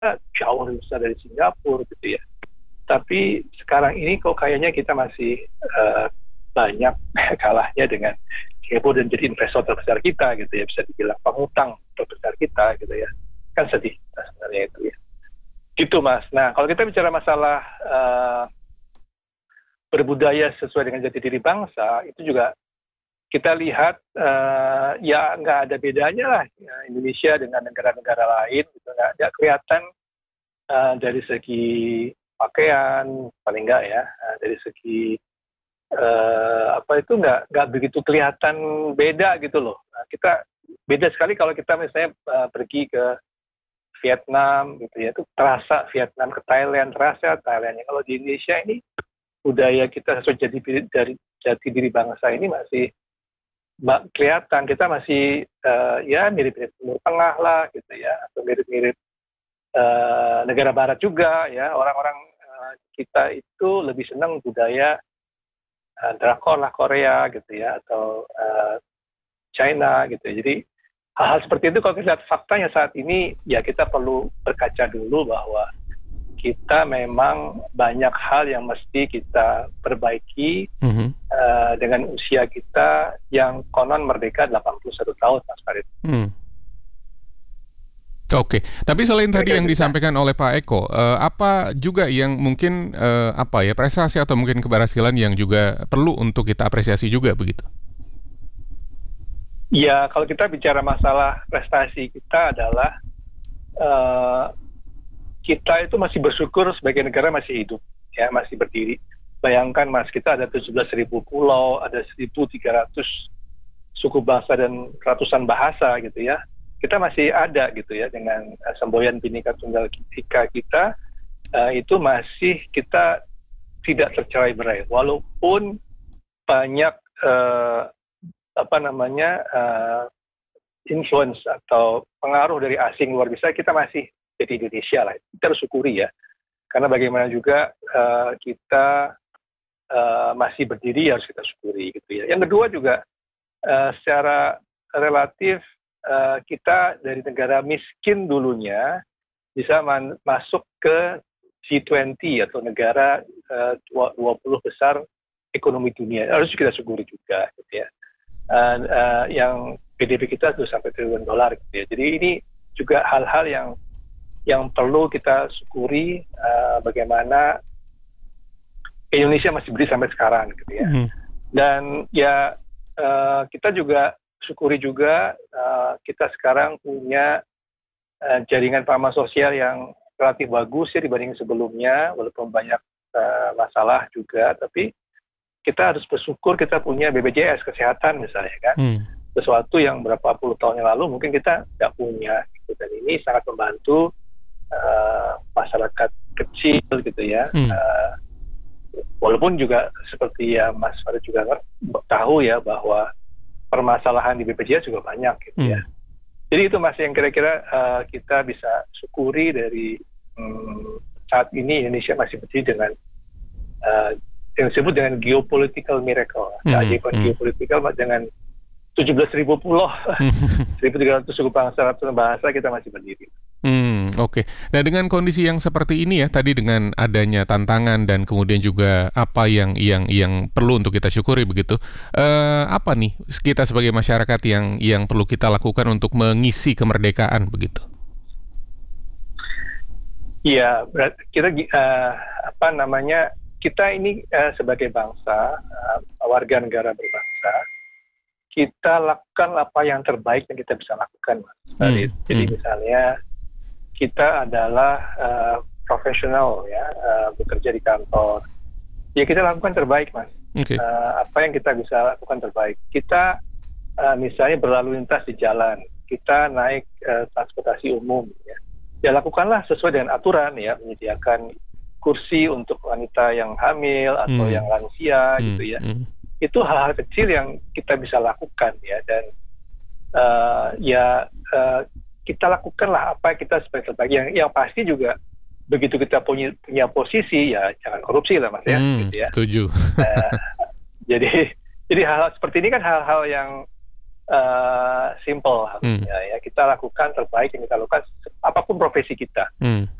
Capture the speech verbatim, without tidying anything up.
jauh lebih besar dari Singapura gitu ya. Tapi sekarang ini kok kayaknya kita masih uh, banyak kalahnya dengan Singapura dan jadi investor terbesar kita gitu ya, bisa dibilang pengutang terbesar kita gitu ya. Kan sedih sebenarnya itu ya. Gitu Mas. Nah kalau kita bicara masalah uh, berbudaya sesuai dengan jati diri bangsa, itu juga kita lihat uh, ya nggak ada bedanya lah ya, Indonesia dengan negara-negara lain, gitu. Nggak ada kelihatan uh, dari segi pakaian, paling nggak ya, uh, dari segi uh, apa itu nggak nggak begitu kelihatan beda gitu loh. Nah, kita beda sekali kalau kita misalnya uh, pergi ke Vietnam gitu ya, itu terasa Vietnam, ke Thailand terasa Thailandnya. Kalau di Indonesia ini budaya kita sesuai jati diri, dari jati diri bangsa ini masih kelihatan, kita masih uh, ya mirip-mirip Timur Tengah lah gitu ya, atau mirip-mirip uh, negara Barat juga ya. Orang-orang uh, kita itu lebih senang budaya uh, drakor lah, Korea gitu ya, atau uh, China gitu ya. Jadi hal-hal seperti itu kalau kita lihat faktanya saat ini ya kita perlu berkaca dulu bahwa kita memang banyak hal yang mesti kita perbaiki mm-hmm. uh, dengan usia kita yang konon merdeka delapan puluh satu tahun, Mas Farid. Hmm. Oke, okay. Tapi selain Mereka tadi yang kita. disampaikan oleh Pak Eko, uh, apa juga yang mungkin uh, apa ya prestasi atau mungkin keberhasilan yang juga perlu untuk kita apresiasi juga begitu? Ya, kalau kita bicara masalah prestasi kita adalah uh, kita itu masih bersyukur sebagai negara masih hidup, ya masih berdiri. Bayangkan Mas, kita ada tujuh belas ribu pulau, ada seribu tiga ratus suku bangsa dan ratusan bahasa gitu ya. Kita masih ada gitu ya dengan uh, semboyan Bhinneka Tunggal Ika kita, uh, itu masih kita tidak tercerai-berai. Walaupun banyak uh, apa namanya uh, influence atau pengaruh dari asing luar biasa, kita masih di Indonesia lah, kita harus syukuri ya, karena bagaimana juga uh, kita uh, masih berdiri harus kita syukuri gitu ya. Yang kedua juga uh, secara relatif uh, kita dari negara miskin dulunya bisa man- masuk ke G dua puluh atau negara uh, dua puluh besar ekonomi dunia, harus kita syukuri juga gitu ya. Uh, uh, yang P D B kita tuh sampai triliun dolar gitu ya. Jadi ini juga hal-hal yang yang perlu kita syukuri, uh, bagaimana Indonesia masih berdiri sampai sekarang gitu ya. Mm. Dan ya uh, kita juga syukuri juga uh, kita sekarang punya uh, jaringan pengaman sosial yang relatif bagus ya dibanding sebelumnya, walaupun banyak uh, masalah juga, tapi kita harus bersyukur kita punya B P J S kesehatan misalnya kan. Mm. Sesuatu yang berapa puluh tahun yang lalu mungkin kita tidak punya gitu. Dan ini sangat membantu Uh, masyarakat kecil gitu ya, hmm. uh, walaupun juga seperti ya Mas Farid juga tahu ya bahwa permasalahan di B P J S juga banyak gitu hmm. ya. Jadi itu Mas yang kira-kira uh, kita bisa syukuri dari um, saat ini Indonesia masih berdiri dengan uh, yang disebut dengan geopolitical miracle, hmm. keajaiban hmm. geopolitical dengan tujuh belas ribu pulau, seribu tiga ratus suku bangsa, ratusan bahasa, kita masih berdiri. Hmm, oke. Okay. Nah, dengan kondisi yang seperti ini ya, tadi dengan adanya tantangan dan kemudian juga apa yang yang yang perlu untuk kita syukuri begitu. Uh, apa nih kita sebagai masyarakat yang yang perlu kita lakukan untuk mengisi kemerdekaan begitu? Iya, kita uh, apa namanya kita ini uh, sebagai bangsa, uh, warga negara berbangsa, kita lakukan apa yang terbaik yang kita bisa lakukan, Mas. Hmm, Jadi hmm. misalnya kita adalah uh, profesional ya, uh, bekerja di kantor. Ya kita lakukan terbaik, Mas. Okay. Uh, apa yang kita bisa lakukan terbaik. Kita uh, misalnya berlalu lintas di jalan, kita naik uh, transportasi umum. Ya. ya lakukanlah sesuai dengan aturan ya, menyediakan kursi untuk wanita yang hamil atau hmm. yang lansia hmm. gitu ya. Hmm. Itu hal-hal kecil yang kita bisa lakukan ya, dan uh, ya uh, kita lakukanlah apa kita sebagai terbaik. Yang, yang pasti juga begitu kita punya punya posisi ya jangan korupsi lah Mas ya. Hmm, gitu ya. Setuju. Uh, jadi jadi hal-hal seperti ini kan hal-hal yang uh, simple harusnya. Hmm. Ya kita lakukan terbaik yang kita lakukan apapun profesi kita. Hmm.